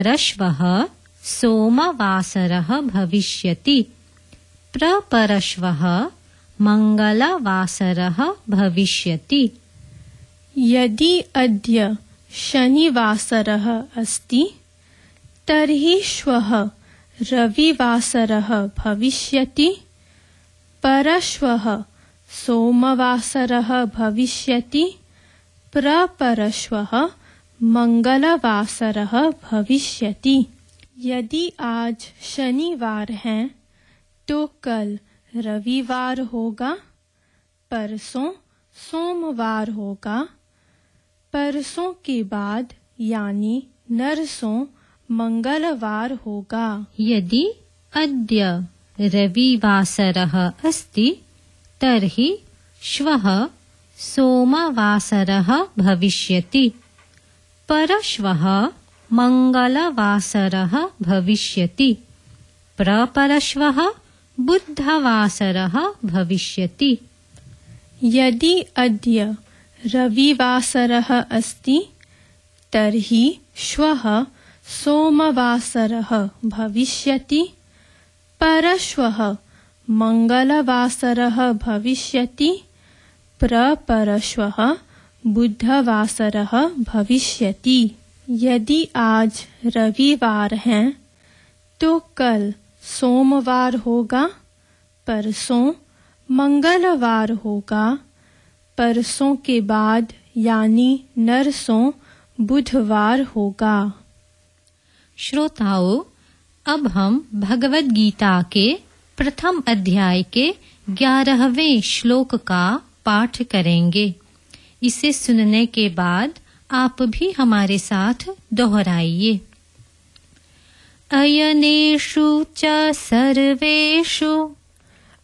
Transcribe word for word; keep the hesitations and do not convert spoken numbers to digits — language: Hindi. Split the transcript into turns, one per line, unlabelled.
रश्वः सोमवासरः भविष्यति। प्रपरश्वः मंगलवासरः भविष्यति।
यदि अद्य शनिवासरः अस्ति तर्हि श्वः रविवासरः भविष्यति। परश्वः सोमवासरः भविष्यति। प्रपरश्वः मंगलवासरः भविष्यति। यदि आज शनिवार है तो कल रविवार होगा। परसों सोमवार होगा। परसों के बाद यानी नरसों मंगलवार होगा।
यदि अद्य रविवासरः अस्ति तर्हि श्वः सोमवासरः भविष्यति। परश्वः मंगलवासरः भविष्यति। प्रपरश्वः बुधवासरः भविष्यति।
यदि अद्य रविवासरः अस्ति तर्हि श्वः सोमवासरः भविष्यति। परश्वः मंगलवासरः भविष्यति। प्रपरश्वः बुधवासरः भविष्यति। यदि आज रविवार है तो कल सोमवार होगा। परसों मंगलवार होगा। परसों के बाद यानी नरसों बुधवार होगा।
श्रोताओं, अब हम भगवद गीता के प्रथम अध्याय के ग्यारहवें श्लोक का पाठ करेंगे। इसे सुनने के बाद आप भी हमारे साथ दोहराइए। अयनेषु च सर्वेषु